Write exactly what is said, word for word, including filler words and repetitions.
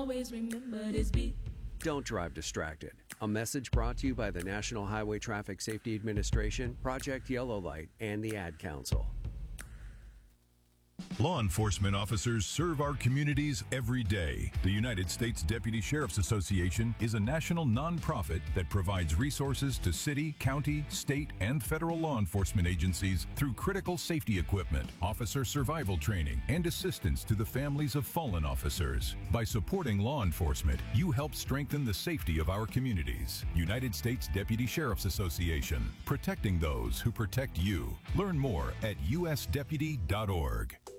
Always remember this beat. Don't drive distracted. A message brought to you by the National Highway Traffic Safety Administration, Project Yellow Light, and the Ad Council. Law enforcement officers serve our communities every day. The United States Deputy Sheriff's Association is a national nonprofit that provides resources to city, county, state, and federal law enforcement agencies through critical safety equipment, officer survival training, and assistance to the families of fallen officers. By supporting law enforcement, you help strengthen the safety of our communities. United States Deputy Sheriff's Association, protecting those who protect you. Learn more at u s deputy dot org.